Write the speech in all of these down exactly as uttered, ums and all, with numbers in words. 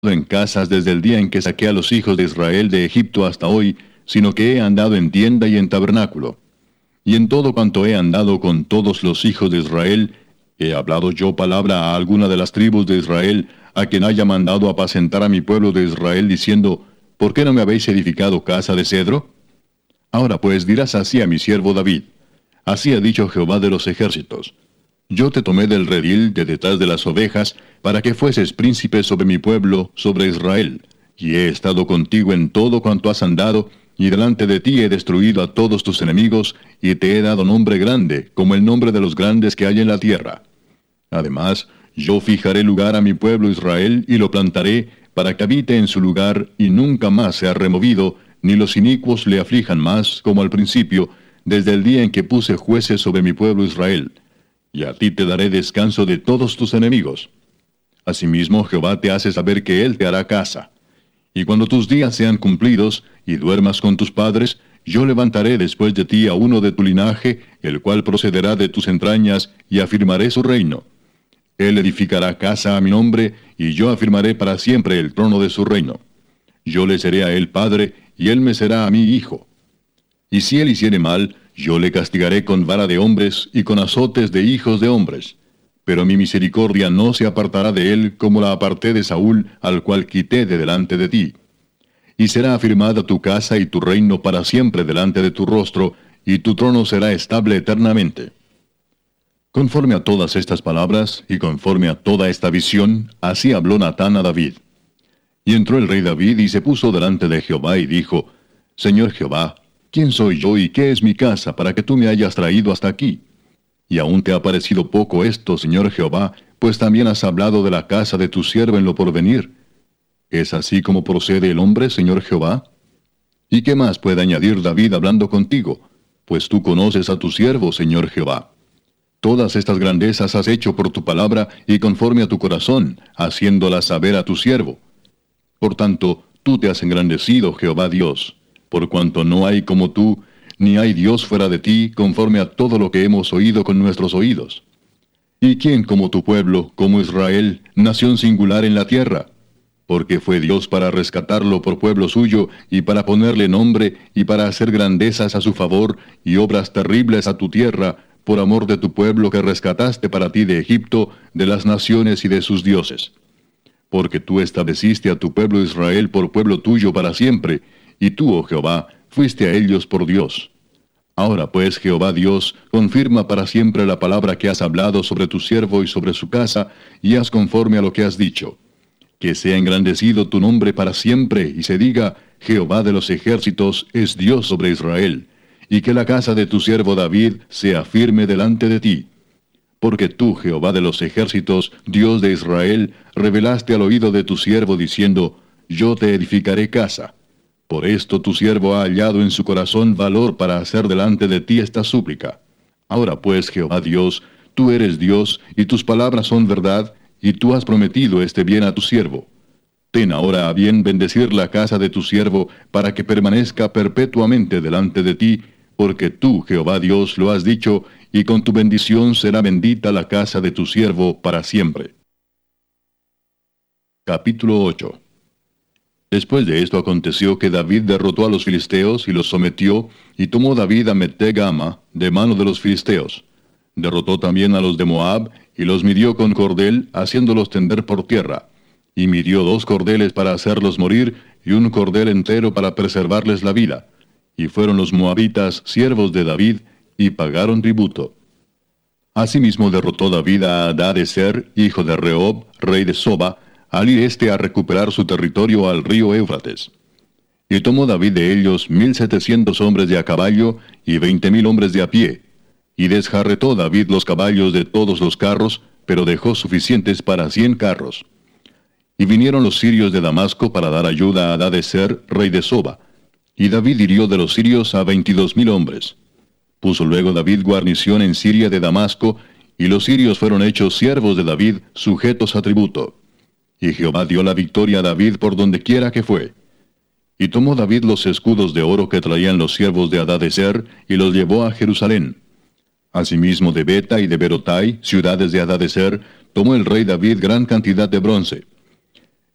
en casas desde el día en que saqué a los hijos de Israel de Egipto hasta hoy, sino que he andado en tienda y en tabernáculo. Y en todo cuanto he andado con todos los hijos de Israel, he hablado yo palabra a alguna de las tribus de Israel, a quien haya mandado apacentar a mi pueblo de Israel, diciendo, ¿por qué no me habéis edificado casa de cedro? Ahora pues dirás así a mi siervo David, así ha dicho Jehová de los ejércitos, yo te tomé del redil de detrás de las ovejas, para que fueses príncipe sobre mi pueblo, sobre Israel, y he estado contigo en todo cuanto has andado, y delante de ti he destruido a todos tus enemigos, y te he dado nombre grande, como el nombre de los grandes que hay en la tierra. Además, yo fijaré lugar a mi pueblo Israel, y lo plantaré, para que habite en su lugar, y nunca más sea removido, ni los inicuos le aflijan más, como al principio, desde el día en que puse jueces sobre mi pueblo Israel. Y a ti te daré descanso de todos tus enemigos. Asimismo, Jehová te hace saber que Él te hará casa. Y cuando tus días sean cumplidos, y duermas con tus padres, yo levantaré después de ti a uno de tu linaje, el cual procederá de tus entrañas, y afirmaré su reino. Él edificará casa a mi nombre, y yo afirmaré para siempre el trono de su reino. Yo le seré a él padre, y él me será a mí hijo. Y si él hiciere mal, yo le castigaré con vara de hombres, y con azotes de hijos de hombres. Pero mi misericordia no se apartará de él, como la aparté de Saúl, al cual quité de delante de ti. Y será afirmada tu casa y tu reino para siempre delante de tu rostro, y tu trono será estable eternamente. Conforme a todas estas palabras, y conforme a toda esta visión, así habló Natán a David. Y entró el rey David, y se puso delante de Jehová, y dijo, Señor Jehová, ¿quién soy yo y qué es mi casa, para que tú me hayas traído hasta aquí? Y aún te ha parecido poco esto, Señor Jehová, pues también has hablado de la casa de tu siervo en lo porvenir. ¿Es así como procede el hombre, Señor Jehová? ¿Y qué más puede añadir David hablando contigo? Pues tú conoces a tu siervo, Señor Jehová. Todas estas grandezas has hecho por tu palabra y conforme a tu corazón, haciéndolas saber a tu siervo. Por tanto, tú te has engrandecido, Jehová Dios, por cuanto no hay como tú, ni hay Dios fuera de ti, conforme a todo lo que hemos oído con nuestros oídos. ¿Y quién como tu pueblo, como Israel, nación singular en la tierra? Porque fue Dios para rescatarlo por pueblo suyo, y para ponerle nombre, y para hacer grandezas a su favor, y obras terribles a tu tierra, por amor de tu pueblo que rescataste para ti de Egipto, de las naciones y de sus dioses. Porque tú estableciste a tu pueblo Israel por pueblo tuyo para siempre, y tú, oh Jehová, fuiste a ellos por Dios. Ahora pues, Jehová Dios, confirma para siempre la palabra que has hablado sobre tu siervo y sobre su casa, y haz conforme a lo que has dicho. Que sea engrandecido tu nombre para siempre, y se diga, Jehová de los ejércitos es Dios sobre Israel, y que la casa de tu siervo David sea firme delante de ti. Porque tú, Jehová de los ejércitos, Dios de Israel, revelaste al oído de tu siervo diciendo, yo te edificaré casa. Por esto tu siervo ha hallado en su corazón valor para hacer delante de ti esta súplica. Ahora pues, Jehová Dios, tú eres Dios, y tus palabras son verdad, y tú has prometido este bien a tu siervo. Ten ahora a bien bendecir la casa de tu siervo, para que permanezca perpetuamente delante de ti, porque tú, Jehová Dios, lo has dicho, y con tu bendición será bendita la casa de tu siervo para siempre. Capítulo ocho. Después de esto aconteció que David derrotó a los filisteos y los sometió, y tomó David a Met-Gama de mano de los filisteos. Derrotó también a los de Moab, y los midió con cordel, haciéndolos tender por tierra. Y midió dos cordeles para hacerlos morir, y un cordel entero para preservarles la vida. Y fueron los moabitas siervos de David, y pagaron tributo. Asimismo derrotó David a Hadadezer, hijo de Rehob, rey de Soba, al ir éste a recuperar su territorio al río Éufrates. Y tomó David de ellos mil setecientos hombres de a caballo, y veinte mil hombres de a pie. Y desjarretó David los caballos de todos los carros, pero dejó suficientes para cien carros. Y vinieron los sirios de Damasco para dar ayuda a Hadadezer, rey de Soba. Y David hirió de los sirios a veintidós mil hombres. Puso luego David guarnición en Siria de Damasco, y los sirios fueron hechos siervos de David, sujetos a tributo. Y Jehová dio la victoria a David por donde quiera que fue. Y tomó David los escudos de oro que traían los siervos de Hadadezer, y los llevó a Jerusalén. Asimismo de Beta y de Berotai, ciudades de Hadadezer, tomó el rey David gran cantidad de bronce.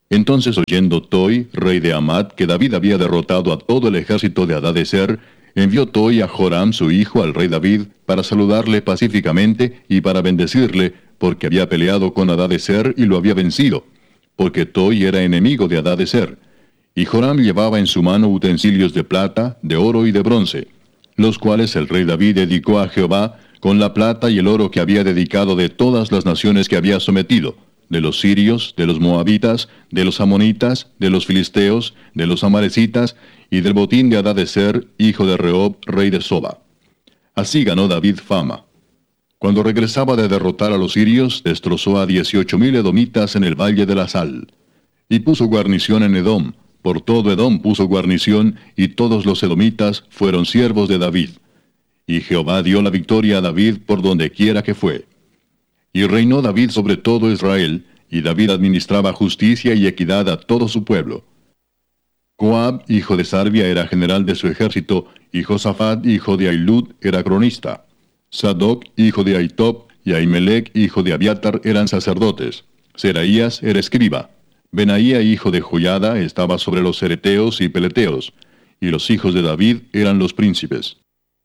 Entonces, oyendo Toi, rey de Hamat, que David había derrotado a todo el ejército de Hadadezer, envió Toi a Joram su hijo al rey David para saludarle pacíficamente y para bendecirle, porque había peleado con Hadadezer y lo había vencido, porque Toi era enemigo de Hadadezer. Y Joram llevaba en su mano utensilios de plata, de oro y de bronce, los cuales el rey David dedicó a Jehová con la plata y el oro que había dedicado de todas las naciones que había sometido, de los sirios, de los moabitas, de los amonitas, de los filisteos, de los amalecitas, y del botín de Hadadezer, hijo de Rehob, rey de Soba. Así ganó David fama. Cuando regresaba de derrotar a los sirios, destrozó a dieciocho mil edomitas en el valle de la Sal. Y puso guarnición en Edom, por todo Edom puso guarnición, y todos los edomitas fueron siervos de David. Y Jehová dio la victoria a David por donde quiera que fue. Y reinó David sobre todo Israel, y David administraba justicia y equidad a todo su pueblo. Joab, hijo de Sarvia, era general de su ejército, y Josafat, hijo de Ahilud, era cronista. Sadoc, hijo de Ahitob, y Ahimelech, hijo de Abiatar, eran sacerdotes. Seraías era escriba. Benaía, hijo de Joiada, estaba sobre los cereteos y peleteos, y los hijos de David eran los príncipes.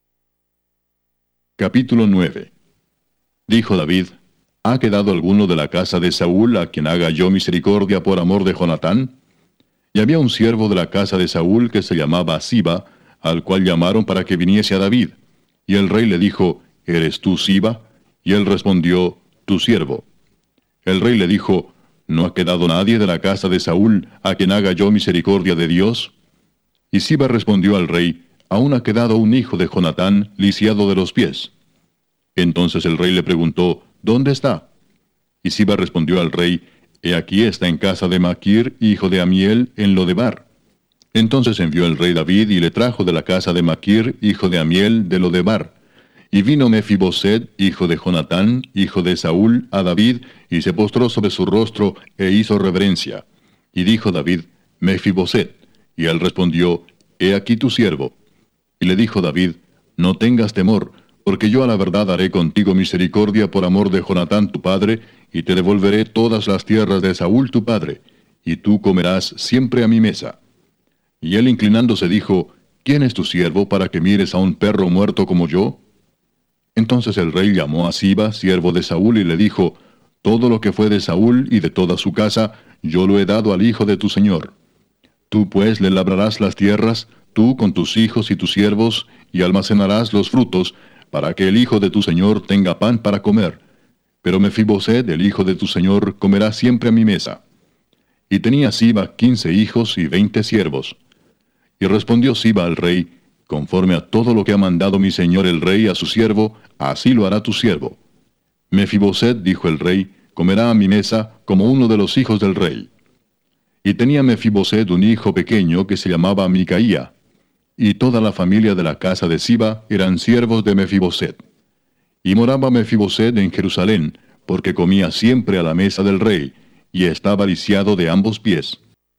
Capítulo nueve. Dijo David: ¿Ha quedado alguno de la casa de Saúl a quien haga yo misericordia por amor de Jonatán? Y había un siervo de la casa de Saúl que se llamaba Siba, al cual llamaron para que viniese a David. Y el rey le dijo: ¿Eres tú Siba? Y él respondió: Tu siervo. El rey le dijo: ¿No ha quedado nadie de la casa de Saúl a quien haga yo misericordia de Dios? Y Siba respondió al rey: Aún ha quedado un hijo de Jonatán, lisiado de los pies. Entonces el rey le preguntó: ¿Dónde está? Y Siba respondió al rey: He aquí está en casa de Maquir, hijo de Amiel, en Lodebar. Entonces envió el rey David y le trajo de la casa de Maquir, hijo de Amiel, de Lodebar. Y vino Mefiboset, hijo de Jonatán, hijo de Saúl, a David, y se postró sobre su rostro, e hizo reverencia. Y dijo David: Mefiboset. Y él respondió: He aquí tu siervo. Y le dijo David: No tengas temor, porque yo a la verdad haré contigo misericordia por amor de Jonatán tu padre, y te devolveré todas las tierras de Saúl tu padre, y tú comerás siempre a mi mesa. Y él inclinándose dijo: ¿Quién es tu siervo para que mires a un perro muerto como yo? Entonces el rey llamó a Siba, siervo de Saúl, y le dijo: Todo lo que fue de Saúl y de toda su casa, yo lo he dado al hijo de tu señor. Tú pues le labrarás las tierras, tú con tus hijos y tus siervos, y almacenarás los frutos, para que el hijo de tu señor tenga pan para comer. Pero Mefiboset, el hijo de tu señor, comerá siempre a mi mesa. Y tenía Siba quince hijos y veinte siervos. Y respondió Siba al rey: Conforme a todo lo que ha mandado mi señor el rey a su siervo, así lo hará tu siervo. Mefiboset, dijo el rey, comerá a mi mesa como uno de los hijos del rey. Y tenía Mefiboset un hijo pequeño que se llamaba Micaía. Y toda la familia de la casa de Siba eran siervos de Mefiboset. Y moraba Mefiboset en Jerusalén, porque comía siempre a la mesa del rey, y estaba lisiado de ambos pies.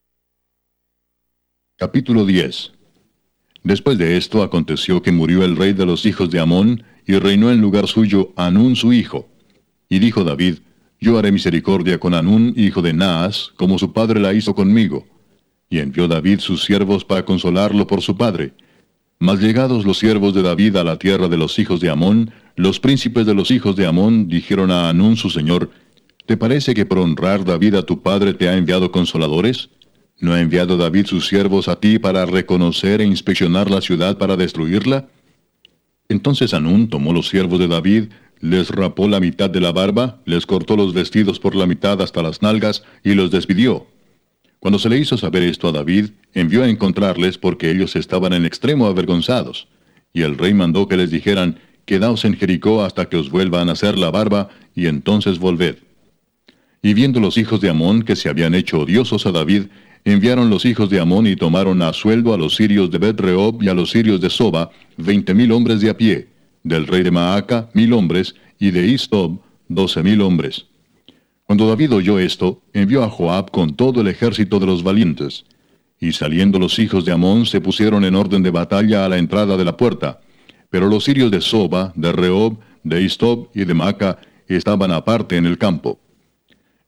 Capítulo diez. Después de esto aconteció que murió el rey de los hijos de Amón, y reinó en lugar suyo Hanún su hijo. Y dijo David: Yo haré misericordia con Hanún, hijo de Naas, como su padre la hizo conmigo. Y envió David sus siervos para consolarlo por su padre. Mas llegados los siervos de David a la tierra de los hijos de Amón, los príncipes de los hijos de Amón dijeron a Hanún su señor: ¿Te parece que por honrar David a tu padre te ha enviado consoladores? ¿No ha enviado David sus siervos a ti para reconocer e inspeccionar la ciudad para destruirla? Entonces Hanún tomó los siervos de David, les rapó la mitad de la barba, les cortó los vestidos por la mitad hasta las nalgas, y los despidió. Cuando se le hizo saber esto a David, envió a encontrarles porque ellos estaban en extremo avergonzados. Y el rey mandó que les dijeran: Quedaos en Jericó hasta que os vuelvan a hacer la barba, y entonces volved. Y viendo los hijos de Amón que se habían hecho odiosos a David, enviaron los hijos de Amón y tomaron a sueldo a los sirios de Bet-Rehob y a los sirios de Soba, veinte mil hombres de a pie, del rey de Maaca, mil hombres, y de Istob, doce mil hombres. Cuando David oyó esto, envió a Joab con todo el ejército de los valientes. Y saliendo los hijos de Amón se pusieron en orden de batalla a la entrada de la puerta. Pero los sirios de Soba, de Rehob, de Istob y de Maaca estaban aparte en el campo.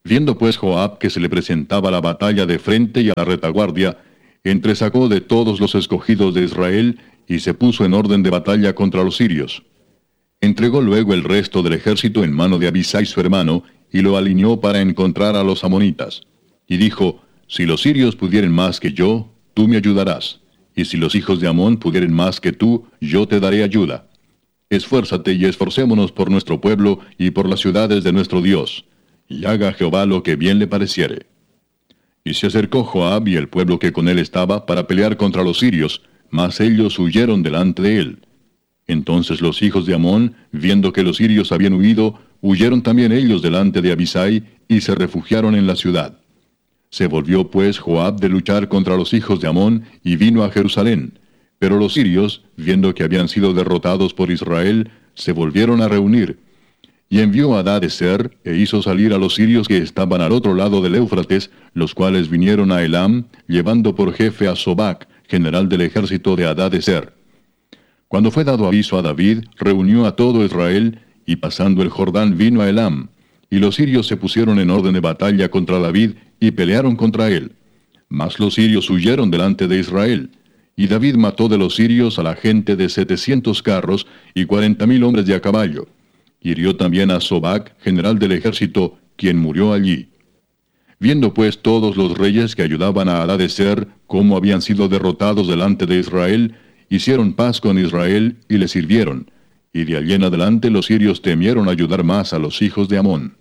Viendo pues Joab que se le presentaba la batalla de frente y a la retaguardia, entresacó de todos los escogidos de Israel, y se puso en orden de batalla contra los sirios. Entregó luego el resto del ejército en mano de Abisai su hermano, y lo alineó para encontrar a los amonitas. Y dijo, si los sirios pudieren más que yo, tú me ayudarás, y si los hijos de Amón pudieren más que tú, yo te daré ayuda. Esfuérzate y esforcémonos por nuestro pueblo y por las ciudades de nuestro Dios, y haga Jehová lo que bien le pareciere. Y se acercó Joab y el pueblo que con él estaba para pelear contra los sirios, mas ellos huyeron delante de él. Entonces los hijos de Amón, viendo que los sirios habían huido, huyeron también ellos delante de Abisai, y se refugiaron en la ciudad. Se volvió pues Joab de luchar contra los hijos de Amón, y vino a Jerusalén. Pero los sirios, viendo que habían sido derrotados por Israel, se volvieron a reunir. Y envió a Hadadezer, e hizo salir a los sirios que estaban al otro lado del Éufrates, los cuales vinieron a Elam, llevando por jefe a Sobac, general del ejército de Hadadezer. Cuando fue dado aviso a David, reunió a todo Israel, y pasando el Jordán vino a Elam. Y los sirios se pusieron en orden de batalla contra David, y pelearon contra él. Mas los sirios huyeron delante de Israel. Y David mató de los sirios a la gente de setecientos carros, y cuarenta mil hombres de a caballo. Hirió también a Sobac, general del ejército, quien murió allí. Viendo pues todos los reyes que ayudaban a Hadadezer cómo habían sido derrotados delante de Israel, hicieron paz con Israel y le sirvieron, y de allí en adelante los sirios temieron ayudar más a los hijos de Amón.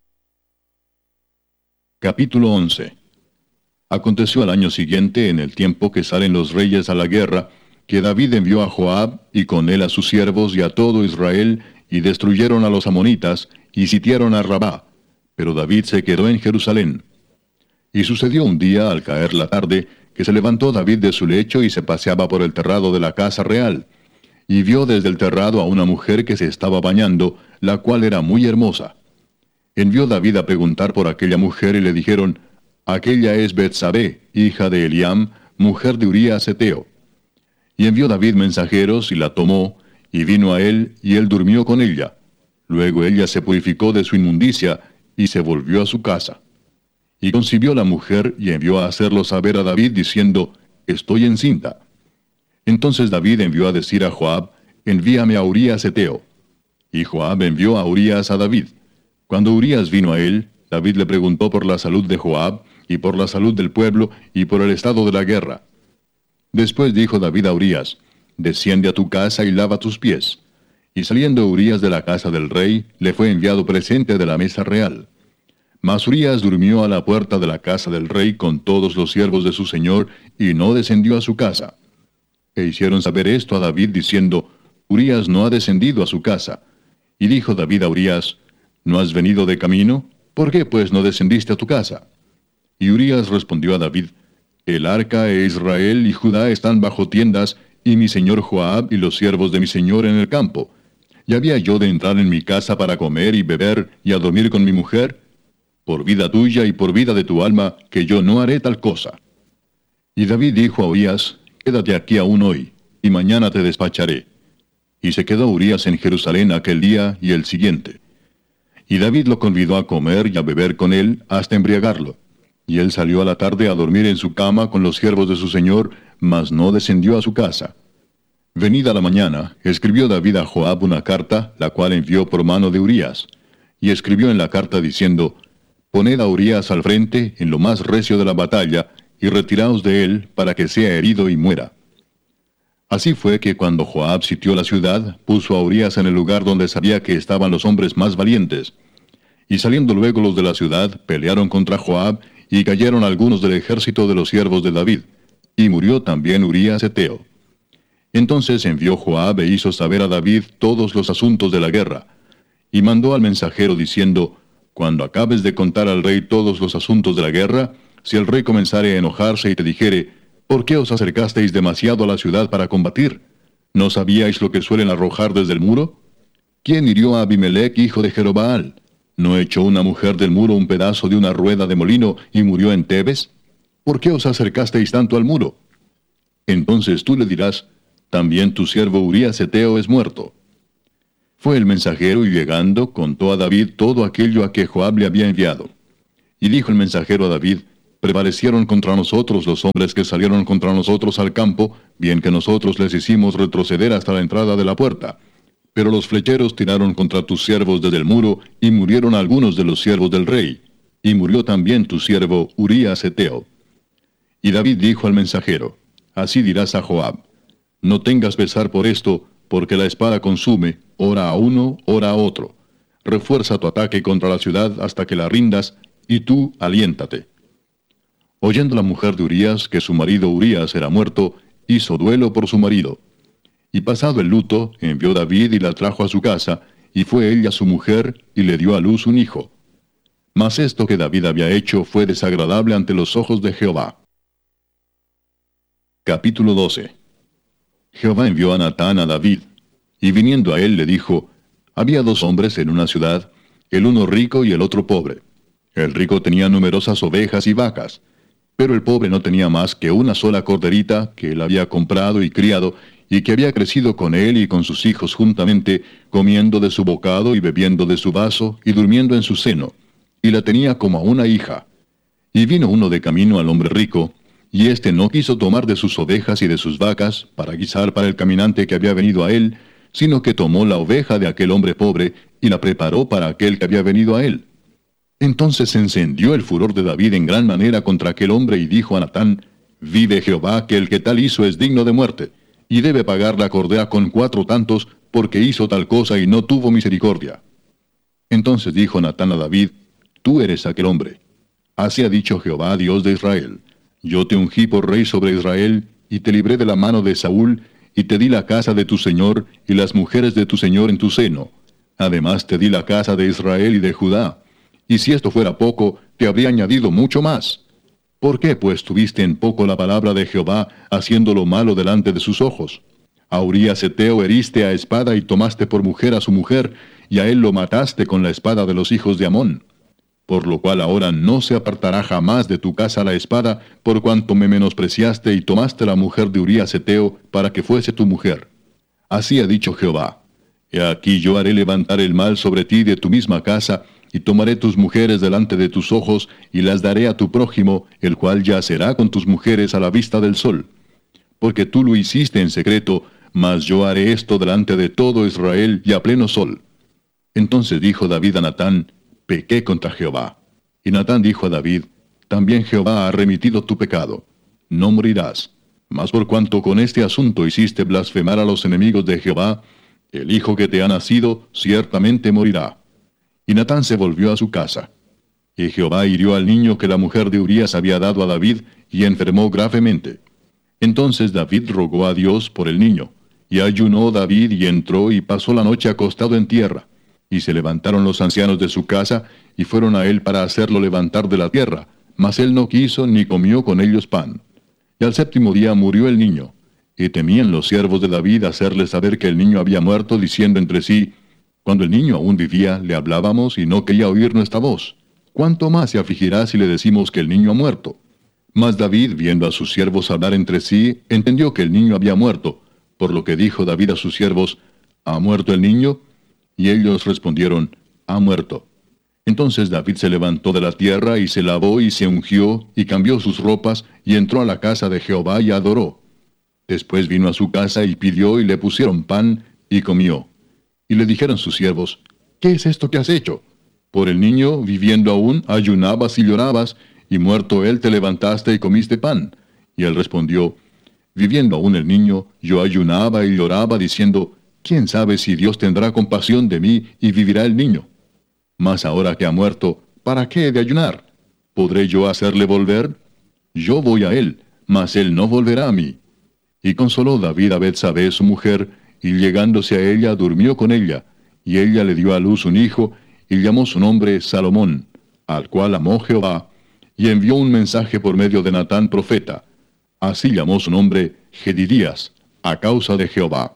Capítulo once. Aconteció al año siguiente, en el tiempo que salen los reyes a la guerra, que David envió a Joab, y con él a sus siervos y a todo Israel, y destruyeron a los amonitas, y sitiaron a Rabá, pero David se quedó en Jerusalén. Y sucedió un día, al caer la tarde, que se levantó David de su lecho y se paseaba por el terrado de la casa real, y vio desde el terrado a una mujer que se estaba bañando, la cual era muy hermosa. Envió David a preguntar por aquella mujer, y le dijeron, aquella es Betsabé, hija de Eliam, mujer de Urías Heteo. Y envió David mensajeros, y la tomó, y vino a él, y él durmió con ella. Luego ella se purificó de su inmundicia, y se volvió a su casa. Y concibió la mujer, y envió a hacerlo saber a David, diciendo, estoy encinta. Entonces David envió a decir a Joab, envíame a Urías Heteo. Y Joab envió a Urías a David. Cuando Urías vino a él, David le preguntó por la salud de Joab, y por la salud del pueblo, y por el estado de la guerra. Después dijo David a Urías, desciende a tu casa y lava tus pies. Y saliendo Urías de la casa del rey, le fue enviado presente de la mesa real. Mas Urías durmió a la puerta de la casa del rey con todos los siervos de su señor, y no descendió a su casa. E hicieron saber esto a David, diciendo, Urías no ha descendido a su casa. Y dijo David a Urías, ¿no has venido de camino? ¿Por qué pues no descendiste a tu casa? Y Urías respondió a David, el arca e Israel y Judá están bajo tiendas, y mi señor Joab y los siervos de mi señor en el campo. ¿Y había yo de entrar en mi casa para comer y beber y a dormir con mi mujer? Por vida tuya y por vida de tu alma, que yo no haré tal cosa. Y David dijo a Urías, quédate aquí aún hoy, y mañana te despacharé. Y se quedó Urías en Jerusalén aquel día y el siguiente. Y David lo convidó a comer y a beber con él hasta embriagarlo. Y él salió a la tarde a dormir en su cama con los siervos de su señor, mas no descendió a su casa. Venida la mañana, escribió David a Joab una carta, la cual envió por mano de Urías. Y escribió en la carta diciendo, poned a Urías al frente en lo más recio de la batalla, y retiraos de él para que sea herido y muera. Así fue que cuando Joab sitió la ciudad, puso a Urías en el lugar donde sabía que estaban los hombres más valientes. Y saliendo luego los de la ciudad, pelearon contra Joab, y cayeron algunos del ejército de los siervos de David, y murió también Urías Heteo. Entonces envió Joab e hizo saber a David todos los asuntos de la guerra, y mandó al mensajero diciendo, cuando acabes de contar al rey todos los asuntos de la guerra, si el rey comenzare a enojarse y te dijere, ¿por qué os acercasteis demasiado a la ciudad para combatir? ¿No sabíais lo que suelen arrojar desde el muro? ¿Quién hirió a Abimelech, hijo de Jerobaal? ¿No echó una mujer del muro un pedazo de una rueda de molino y murió en Tebes? ¿Por qué os acercasteis tanto al muro? Entonces tú le dirás, también tu siervo Urías Heteo es muerto. Fue el mensajero y llegando contó a David todo aquello a que Joab le había enviado. Y dijo el mensajero a David: prevalecieron contra nosotros los hombres que salieron contra nosotros al campo, bien que nosotros les hicimos retroceder hasta la entrada de la puerta. Pero los flecheros tiraron contra tus siervos desde el muro, y murieron algunos de los siervos del rey. Y murió también tu siervo Urías Heteo. Y David dijo al mensajero: así dirás a Joab: no tengas pesar por esto, porque la espada consume, ora a uno, ora a otro. Refuerza tu ataque contra la ciudad hasta que la rindas, y tú aliéntate. Oyendo la mujer de Urías que su marido Urías era muerto, hizo duelo por su marido. Y pasado el luto, envió David y la trajo a su casa, y fue ella su mujer, y le dio a luz un hijo. Mas esto que David había hecho fue desagradable ante los ojos de Jehová. Capítulo doce. Jehová envió a Natán a David, y viniendo a él le dijo: había dos hombres en una ciudad, el uno rico y el otro pobre. El rico tenía numerosas ovejas y vacas, pero el pobre no tenía más que una sola corderita que él había comprado y criado, y que había crecido con él y con sus hijos juntamente, comiendo de su bocado y bebiendo de su vaso, y durmiendo en su seno, y la tenía como a una hija. Y vino uno de camino al hombre rico, y éste no quiso tomar de sus ovejas y de sus vacas, para guisar para el caminante que había venido a él, sino que tomó la oveja de aquel hombre pobre, y la preparó para aquel que había venido a él. Entonces se encendió el furor de David en gran manera contra aquel hombre, y dijo a Natán: vive Jehová, que el que tal hizo es digno de muerte, y debe pagar la cordera con cuatro tantos, porque hizo tal cosa y no tuvo misericordia. Entonces dijo Natán a David: tú eres aquel hombre. Así ha dicho Jehová, Dios de Israel: yo te ungí por rey sobre Israel, y te libré de la mano de Saúl, y te di la casa de tu señor, y las mujeres de tu señor en tu seno. Además te di la casa de Israel y de Judá. Y si esto fuera poco, te habría añadido mucho más. ¿Por qué pues tuviste en poco la palabra de Jehová, haciendo lo malo delante de sus ojos? A Urías Heteo heriste a espada y tomaste por mujer a su mujer, y a él lo mataste con la espada de los hijos de Amón. Por lo cual ahora no se apartará jamás de tu casa la espada, por cuanto me menospreciaste y tomaste la mujer de Urías Heteo para que fuese tu mujer. Así ha dicho Jehová: he aquí yo haré levantar el mal sobre ti de tu misma casa, y tomaré tus mujeres delante de tus ojos, y las daré a tu prójimo, el cual yacerá con tus mujeres a la vista del sol. Porque tú lo hiciste en secreto, mas yo haré esto delante de todo Israel y a pleno sol. Entonces dijo David a Natán: pequé contra Jehová. Y Natán dijo a David: también Jehová ha remitido tu pecado. No morirás. Mas por cuanto con este asunto hiciste blasfemar a los enemigos de Jehová, el hijo que te ha nacido ciertamente morirá. Y Natán se volvió a su casa. Y Jehová hirió al niño que la mujer de Urías había dado a David, y enfermó gravemente. Entonces David rogó a Dios por el niño, y ayunó David y entró y pasó la noche acostado en tierra. Y se levantaron los ancianos de su casa, y fueron a él para hacerlo levantar de la tierra, mas él no quiso ni comió con ellos pan. Y al séptimo día murió el niño, y temían los siervos de David hacerle saber que el niño había muerto, diciendo entre sí: cuando el niño aún vivía, le hablábamos y no quería oír nuestra voz. ¿Cuánto más se afligirá si le decimos que el niño ha muerto? Mas David, viendo a sus siervos hablar entre sí, entendió que el niño había muerto, por lo que dijo David a sus siervos: ¿ha muerto el niño? Y ellos respondieron: ha muerto. Entonces David se levantó de la tierra, y se lavó, y se ungió, y cambió sus ropas, y entró a la casa de Jehová, y adoró. Después vino a su casa, y pidió, y le pusieron pan, y comió. Y le dijeron sus siervos: ¿qué es esto que has hecho? Por el niño, viviendo aún, ayunabas y llorabas, y muerto él te levantaste y comiste pan. Y él respondió: viviendo aún el niño, yo ayunaba y lloraba, diciendo: ¿quién sabe si Dios tendrá compasión de mí y vivirá el niño? Mas ahora que ha muerto, ¿para qué he de ayunar? ¿Podré yo hacerle volver? Yo voy a él, mas él no volverá a mí. Y consoló David a Betsabé su mujer, y llegándose a ella durmió con ella, y ella le dio a luz un hijo, y llamó su nombre Salomón, al cual amó Jehová, y envió un mensaje por medio de Natán profeta. Así llamó su nombre Jedidías, a causa de Jehová.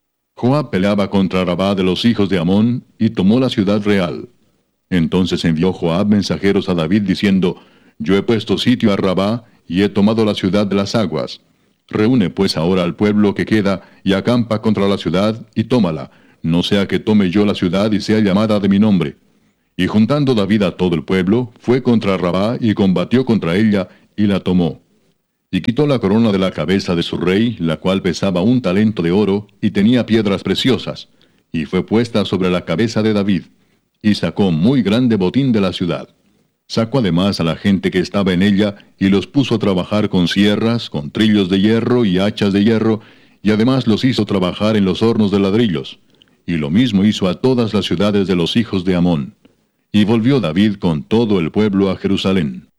Joab peleaba contra Rabá de los hijos de Amón, y tomó la ciudad real. Entonces envió Joab mensajeros a David, diciendo: yo he puesto sitio a Rabá, y he tomado la ciudad de las aguas. Reúne pues ahora al pueblo que queda, y acampa contra la ciudad, y tómala, no sea que tome yo la ciudad y sea llamada de mi nombre. Y juntando David a todo el pueblo, fue contra Rabá y combatió contra ella, y la tomó. Y quitó la corona de la cabeza de su rey, la cual pesaba un talento de oro, y tenía piedras preciosas, y fue puesta sobre la cabeza de David, y sacó muy grande botín de la ciudad. Sacó además a la gente que estaba en ella, y los puso a trabajar con sierras, con trillos de hierro y hachas de hierro, y además los hizo trabajar en los hornos de ladrillos. Y lo mismo hizo a todas las ciudades de los hijos de Amón. Y volvió David con todo el pueblo a Jerusalén.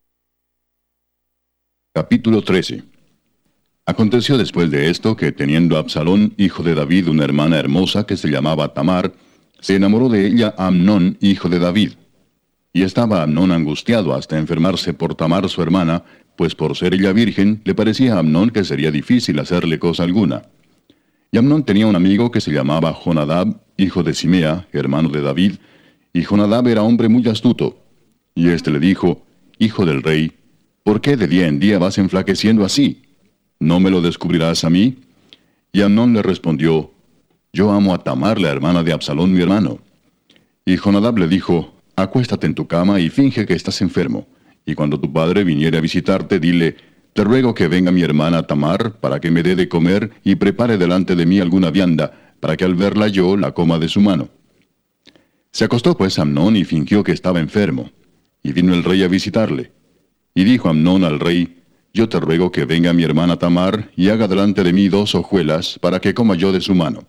Capítulo trece. Aconteció después de esto que, teniendo Absalón, hijo de David, una hermana hermosa que se llamaba Tamar, se enamoró de ella Amnón, hijo de David. Y estaba Amnón angustiado hasta enfermarse por Tamar su hermana, pues por ser ella virgen, le parecía a Amnón que sería difícil hacerle cosa alguna. Y Amnón tenía un amigo que se llamaba Jonadab, hijo de Simea, hermano de David, y Jonadab era hombre muy astuto. Y éste le dijo: Hijo del rey, ¿por qué de día en día vas enflaqueciendo así? ¿No me lo descubrirás a mí? Y Amnón le respondió: Yo amo a Tamar, la hermana de Absalón mi hermano. Y Jonadab le dijo: Acuéstate en tu cama y finge que estás enfermo, y cuando tu padre viniere a visitarte, dile: Te ruego que venga mi hermana Tamar, para que me dé de comer, y prepare delante de mí alguna vianda, para que al verla yo la coma de su mano. Se acostó pues Amnón y fingió que estaba enfermo, y vino el rey a visitarle. Y dijo Amnón al rey: Yo te ruego que venga mi hermana Tamar, y haga delante de mí dos hojuelas, para que coma yo de su mano.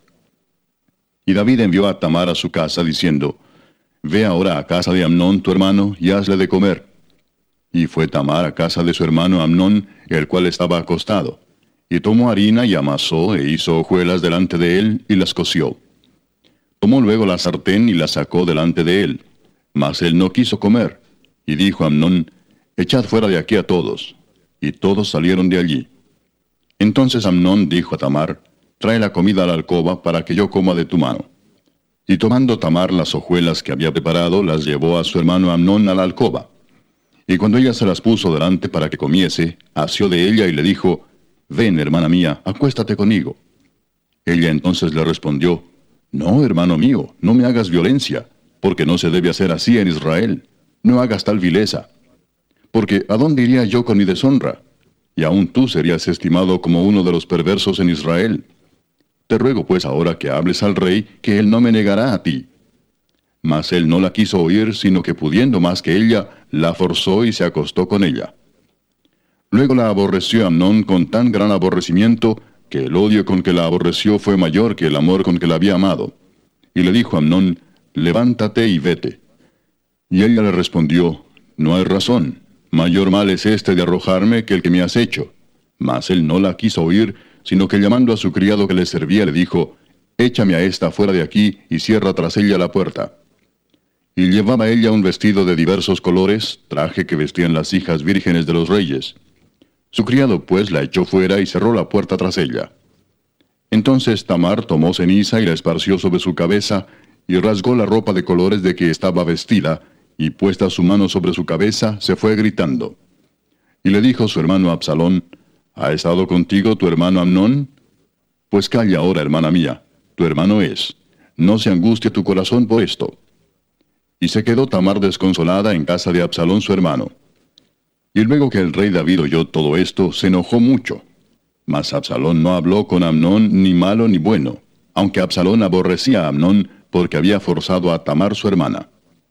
Y David envió a Tamar a su casa, diciendo: Ve ahora a casa de Amnón tu hermano, y hazle de comer. Y fue Tamar a casa de su hermano Amnón, el cual estaba acostado. Y tomó harina y amasó, e hizo hojuelas delante de él, y las coció. Tomó luego la sartén y la sacó delante de él. Mas él no quiso comer. Y dijo Amnón: Echad fuera de aquí a todos. Y todos salieron de allí. Entonces Amnón dijo a Tamar: Trae la comida a la alcoba, para que yo coma de tu mano. Y tomando Tamar las hojuelas que había preparado, las llevó a su hermano Amnón a la alcoba. Y cuando ella se las puso delante para que comiese, asió de ella y le dijo: Ven, hermana mía, acuéstate conmigo. Ella entonces le respondió: No, hermano mío, no me hagas violencia, porque no se debe hacer así en Israel. No hagas tal vileza. Porque ¿a dónde iría yo con mi deshonra? Y aún tú serías estimado como uno de los perversos en Israel. Te ruego pues ahora que hables al rey, que él no me negará a ti. Mas él no la quiso oír, sino que pudiendo más que ella, la forzó y se acostó con ella. Luego la aborreció Amnón con tan gran aborrecimiento, que el odio con que la aborreció fue mayor que el amor con que la había amado. Y le dijo a Amnón: Levántate y vete. Y ella le respondió: No hay razón. Mayor mal es este de arrojarme que el que me has hecho. Mas él no la quiso oír, sino que llamando a su criado que le servía, le dijo: Échame a esta fuera de aquí, y cierra tras ella la puerta. Y llevaba ella un vestido de diversos colores, traje que vestían las hijas vírgenes de los reyes. Su criado pues la echó fuera y cerró la puerta tras ella. Entonces Tamar tomó ceniza y la esparció sobre su cabeza, y rasgó la ropa de colores de que estaba vestida, y puesta su mano sobre su cabeza, se fue gritando. Y le dijo su hermano Absalón: ¿Ha estado contigo tu hermano Amnón? Pues calla ahora, hermana mía, tu hermano es. No se angustie tu corazón por esto. Y se quedó Tamar desconsolada en casa de Absalón su hermano. Y luego que el rey David oyó todo esto, se enojó mucho. Mas Absalón no habló con Amnón ni malo ni bueno, aunque Absalón aborrecía a Amnón porque había forzado a Tamar su hermana.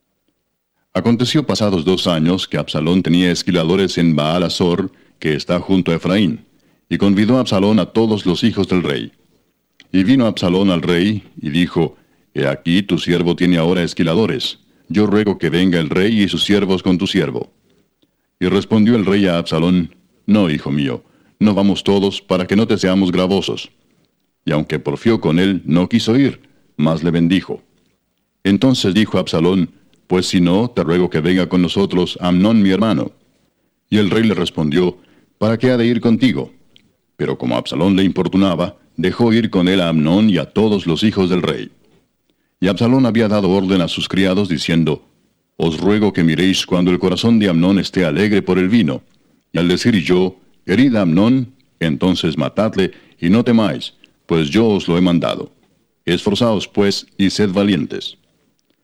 Aconteció pasados dos años que Absalón tenía esquiladores en Baal-Azor, que está junto a Efraín, y convidó a Absalón a todos los hijos del rey. Y vino Absalón al rey, y dijo: He aquí tu siervo tiene ahora esquiladores. Yo ruego que venga el rey y sus siervos con tu siervo. Y respondió el rey a Absalón: No, hijo mío, no vamos todos, para que no te seamos gravosos. Y aunque porfió con él, no quiso ir, mas le bendijo. Entonces dijo Absalón: Pues si no, te ruego que venga con nosotros Amnón mi hermano. Y el rey le respondió: ¿Para qué ha de ir contigo? Pero como Absalón le importunaba, dejó ir con él a Amnón y a todos los hijos del rey. Y Absalón había dado orden a sus criados, diciendo: Os ruego que miréis cuando el corazón de Amnón esté alegre por el vino. Y al decir yo: Herid a Amnón, entonces matadle, y no temáis, pues yo os lo he mandado. Esforzaos pues, y sed valientes.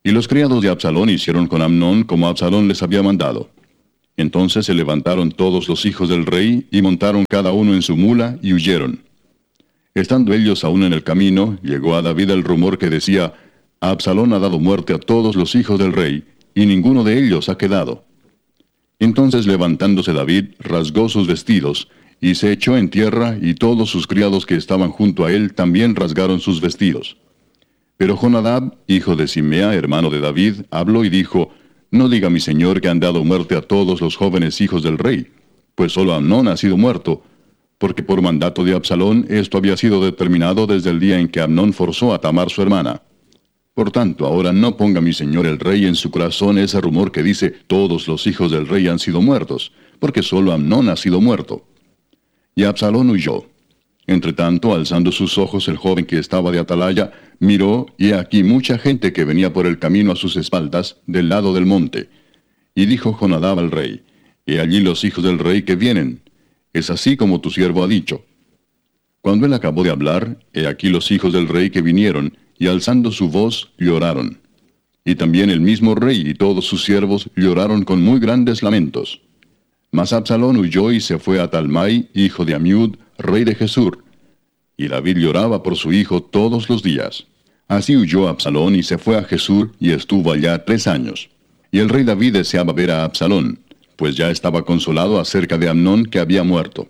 Y los criados de Absalón hicieron con Amnón como Absalón les había mandado. Entonces se levantaron todos los hijos del rey, y montaron cada uno en su mula, y huyeron. Estando ellos aún en el camino, llegó a David el rumor que decía, Absalón ha dado muerte a todos los hijos del rey, y ninguno de ellos ha quedado. Entonces levantándose David, rasgó sus vestidos, y se echó en tierra, y todos sus criados que estaban junto a él también rasgaron sus vestidos. Pero Jonadab, hijo de Simea, hermano de David, habló y dijo, No diga mi señor que han dado muerte a todos los jóvenes hijos del rey, pues solo Amnón ha sido muerto, porque por mandato de Absalón esto había sido determinado desde el día en que Amnón forzó a Tamar su hermana. Por tanto, ahora no ponga mi señor el rey en su corazón ese rumor que dice, todos los hijos del rey han sido muertos, porque solo Amnón ha sido muerto. Y Absalón huyó. Entretanto, alzando sus ojos, el joven que estaba de atalaya, miró, y he aquí mucha gente que venía por el camino a sus espaldas, del lado del monte. Y dijo Jonadab al rey, He allí los hijos del rey que vienen. Es así como tu siervo ha dicho. Cuando él acabó de hablar, he aquí los hijos del rey que vinieron, y alzando su voz, lloraron. Y también el mismo rey y todos sus siervos lloraron con muy grandes lamentos. Mas Absalón huyó y se fue a Talmai, hijo de Amiud, rey de Gesur. Y David lloraba por su hijo todos los días. Así huyó Absalón y se fue a Gesur, y estuvo allá tres años. Y el rey David deseaba ver a Absalón, pues ya estaba consolado acerca de Amnón que había muerto.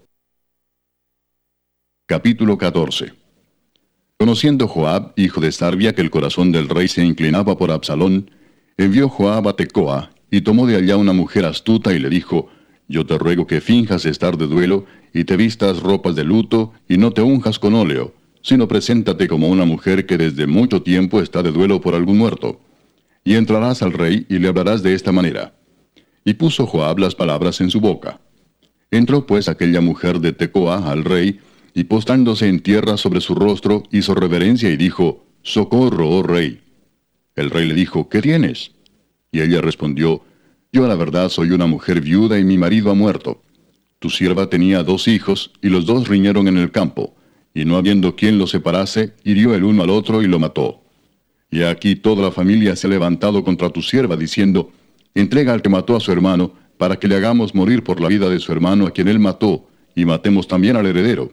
Capítulo catorce. Conociendo Joab, hijo de Sarvia, que el corazón del rey se inclinaba por Absalón, envió Joab a Tecoa, y tomó de allá una mujer astuta, y le dijo, Yo te ruego que finjas estar de duelo, y te vistas ropas de luto, y no te unjas con óleo, sino preséntate como una mujer que desde mucho tiempo está de duelo por algún muerto. Y entrarás al rey, y le hablarás de esta manera. Y puso Joab las palabras en su boca. Entró pues aquella mujer de Tecoa al rey, y postrándose en tierra sobre su rostro, hizo reverencia y dijo, Socorro, oh rey. El rey le dijo, ¿qué tienes? Y ella respondió, Yo a la verdad soy una mujer viuda y mi marido ha muerto. Tu sierva tenía dos hijos, y los dos riñeron en el campo, y no habiendo quien los separase, hirió el uno al otro y lo mató. Y aquí toda la familia se ha levantado contra tu sierva, diciendo, Entrega al que mató a su hermano, para que le hagamos morir por la vida de su hermano a quien él mató, y matemos también al heredero.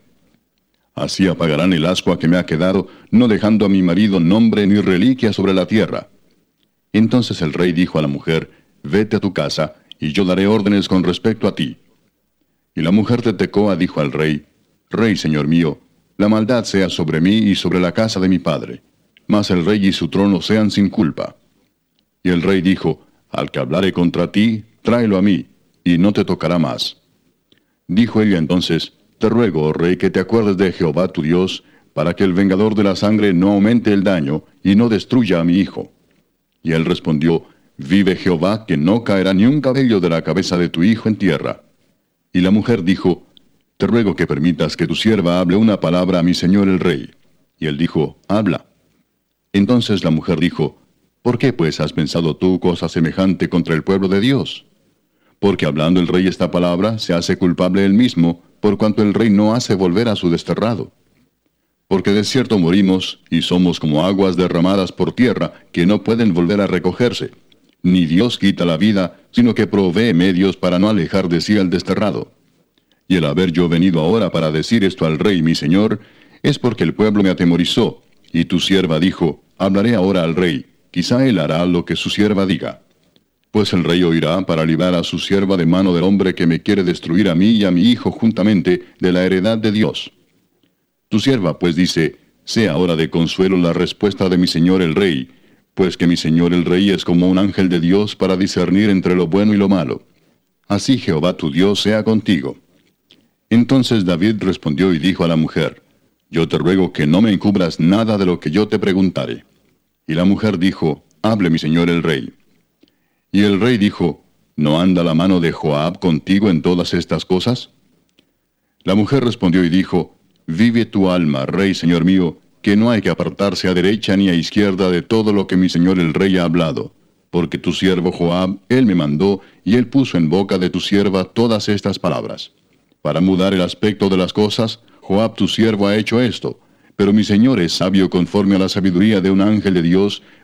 Así apagarán el ascua que me ha quedado, no dejando a mi marido nombre ni reliquia sobre la tierra. Entonces el rey dijo a la mujer, Vete a tu casa, y yo daré órdenes con respecto a ti. Y la mujer de Tecoa dijo al rey, Rey, señor mío, la maldad sea sobre mí y sobre la casa de mi padre, mas el rey y su trono sean sin culpa. Y el rey dijo, Al que hablare contra ti, tráelo a mí, y no te tocará más. Dijo ella entonces, Te ruego, oh rey, que te acuerdes de Jehová tu Dios, para que el vengador de la sangre no aumente el daño, y no destruya a mi hijo. Y él respondió, Vive Jehová, que no caerá ni un cabello de la cabeza de tu hijo en tierra. Y la mujer dijo, Te ruego que permitas que tu sierva hable una palabra a mi señor el rey. Y él dijo, Habla. Entonces la mujer dijo, ¿Por qué pues has pensado tú cosa semejante contra el pueblo de Dios? Porque hablando el rey esta palabra, se hace culpable él mismo, por cuanto el rey no hace volver a su desterrado. Porque de cierto morimos, y somos como aguas derramadas por tierra, que no pueden volver a recogerse. Ni Dios quita la vida, sino que provee medios para no alejar de sí al desterrado. Y el haber yo venido ahora para decir esto al rey mi señor, es porque el pueblo me atemorizó, y tu sierva dijo, hablaré ahora al rey, quizá él hará lo que su sierva diga. Pues el rey oirá para librar a su sierva de mano del hombre que me quiere destruir a mí y a mi hijo juntamente de la heredad de Dios. Tu sierva pues dice, sea ahora de consuelo la respuesta de mi señor el rey, pues que mi señor el rey es como un ángel de Dios para discernir entre lo bueno y lo malo. Así Jehová tu Dios sea contigo. Entonces David respondió y dijo a la mujer, Yo te ruego que no me encubras nada de lo que yo te preguntare. Y la mujer dijo, Hable mi señor el rey. Y el rey dijo, ¿no anda la mano de Joab contigo en todas estas cosas? La mujer respondió y dijo, Vive tu alma, rey señor mío, que no hay que apartarse a derecha ni a izquierda de todo lo que mi señor el rey ha hablado, porque tu siervo Joab, él me mandó, y él puso en boca de tu sierva todas estas palabras. Para mudar el aspecto de las cosas, Joab tu siervo ha hecho esto, pero mi señor es sabio conforme a la sabiduría de un ángel de Dios,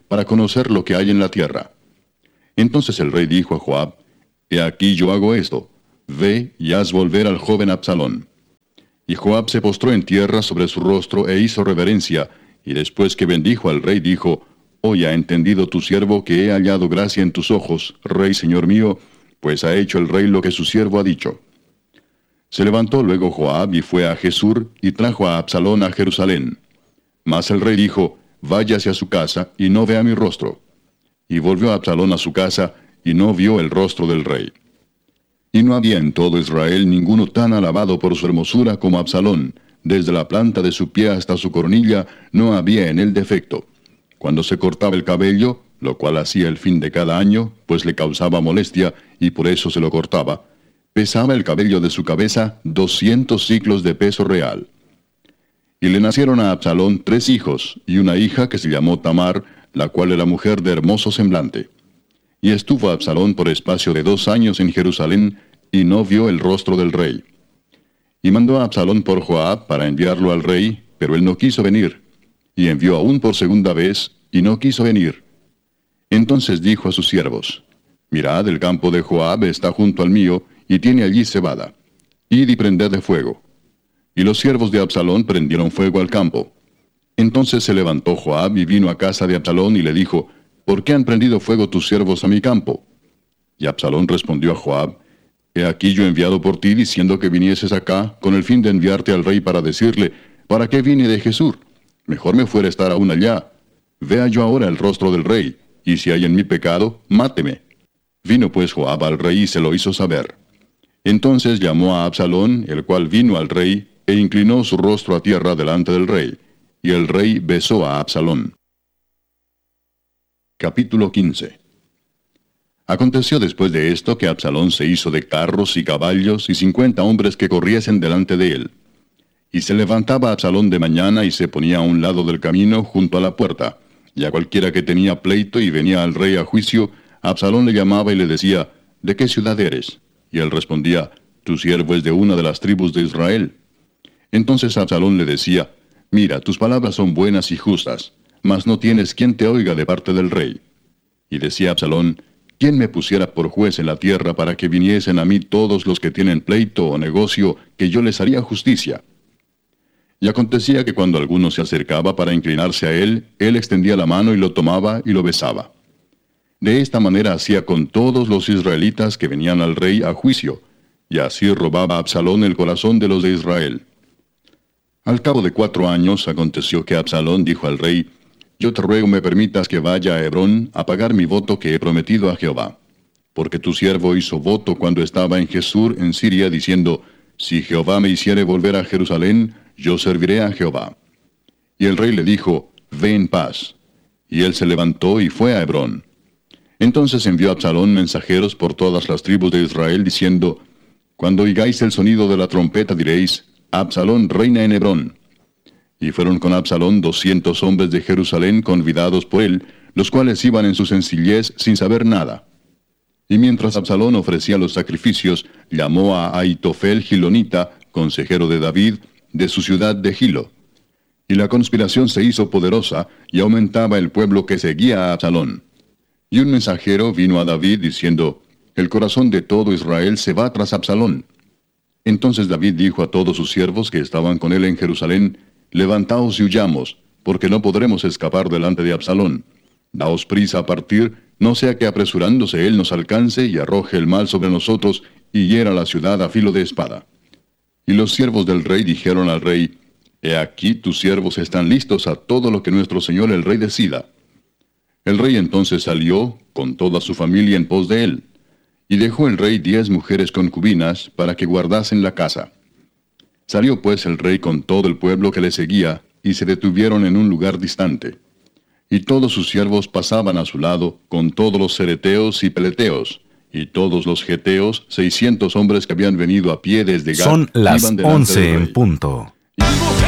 para conocer lo que hay en la tierra. Entonces el rey dijo a Joab: He aquí yo hago esto, ve y haz volver al joven Absalón. Y Joab se postró en tierra sobre su rostro e hizo reverencia, y después que bendijo al rey dijo: Hoy ha entendido tu siervo que he hallado gracia en tus ojos, rey señor mío, pues ha hecho el rey lo que su siervo ha dicho. Se levantó luego Joab y fue a Jesur, y trajo a Absalón a Jerusalén. Mas el rey dijo: Váyase a su casa, y no vea mi rostro. Y volvió Absalón a su casa, y no vio el rostro del rey. Y no había en todo Israel ninguno tan alabado por su hermosura como Absalón. Desde la planta de su pie hasta su cornilla no había en él defecto. Cuando se cortaba el cabello, lo cual hacía el fin de cada año, pues le causaba molestia, y por eso se lo cortaba, pesaba el cabello de su cabeza doscientos siclos de peso real. Y le nacieron a Absalón tres hijos, y una hija que se llamó Tamar, la cual era mujer de hermoso semblante. Y estuvo Absalón por espacio de dos años en Jerusalén, y no vio el rostro del rey. Y mandó a Absalón por Joab para enviarlo al rey, pero él no quiso venir. Y envió aún por segunda vez, y no quiso venir. Entonces dijo a sus siervos: Mirad, el campo de Joab está junto al mío, y tiene allí cebada. Id y prended de fuego. Y los siervos de Absalón prendieron fuego al campo. Entonces se levantó Joab y vino a casa de Absalón y le dijo: ¿Por qué han prendido fuego tus siervos a mi campo? Y Absalón respondió a Joab: He aquí yo he enviado por ti diciendo que vinieses acá, con el fin de enviarte al rey para decirle: ¿Para qué vine de Jesús? Mejor me fuera estar aún allá. Vea yo ahora el rostro del rey, y si hay en mí pecado, máteme. Vino pues Joab al rey y se lo hizo saber. Entonces llamó a Absalón, el cual vino al rey, e inclinó su rostro a tierra delante del rey. Y el rey besó a Absalón. Capítulo quince. Aconteció después de esto que Absalón se hizo de carros y caballos y cincuenta hombres que corriesen delante de él. Y se levantaba Absalón de mañana y se ponía a un lado del camino junto a la puerta, y a cualquiera que tenía pleito y venía al rey a juicio, Absalón le llamaba y le decía: ¿De qué ciudad eres? Y él respondía: Tu siervo es de una de las tribus de Israel. Entonces Absalón le decía: Mira, tus palabras son buenas y justas, mas no tienes quien te oiga de parte del rey. Y decía Absalón: ¿Quién me pusiera por juez en la tierra para que viniesen a mí todos los que tienen pleito o negocio, que yo les haría justicia? Y acontecía que cuando alguno se acercaba para inclinarse a él, él extendía la mano y lo tomaba y lo besaba. De esta manera hacía con todos los israelitas que venían al rey a juicio, y así robaba Absalón el corazón de los de Israel. Al cabo de cuatro años aconteció que Absalón dijo al rey: Yo te ruego me permitas que vaya a Hebrón a pagar mi voto que he prometido a Jehová. Porque tu siervo hizo voto cuando estaba en Jesur en Siria, diciendo: Si Jehová me hiciere volver a Jerusalén, yo serviré a Jehová. Y el rey le dijo: Ve en paz. Y él se levantó y fue a Hebrón. Entonces envió Absalón mensajeros por todas las tribus de Israel, diciendo: Cuando oigáis el sonido de la trompeta diréis: Absalón reina en Hebrón. Y fueron con Absalón doscientos hombres de Jerusalén convidados por él, los cuales iban en su sencillez sin saber nada. Y mientras Absalón ofrecía los sacrificios, llamó a Ahitofel Gilonita, consejero de David, de su ciudad de Gilo. Y la conspiración se hizo poderosa, y aumentaba el pueblo que seguía a Absalón. Y un mensajero vino a David diciendo: El corazón de todo Israel se va tras Absalón. Entonces David dijo a todos sus siervos que estaban con él en Jerusalén: Levantaos y huyamos, porque no podremos escapar delante de Absalón. Daos prisa a partir, no sea que apresurándose él nos alcance y arroje el mal sobre nosotros y hiera la ciudad a filo de espada. Y los siervos del rey dijeron al rey: He aquí tus siervos están listos a todo lo que nuestro señor el rey decida. El rey entonces salió, con toda su familia en pos de él. Y dejó el rey diez mujeres concubinas para que guardasen la casa. Salió pues el rey con todo el pueblo que le seguía, y se detuvieron en un lugar distante. Y todos sus siervos pasaban a su lado, con todos los cereteos y peleteos, y todos los geteos, seiscientos hombres que habían venido a pie desde Gat. Son las once en punto.